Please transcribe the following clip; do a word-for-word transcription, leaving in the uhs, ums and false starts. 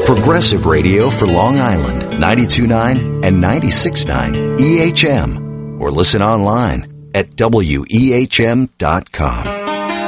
Progressive Radio for Long Island, ninety-two point nine and ninety-six point nine E H M. Or listen online at W E H M dot com.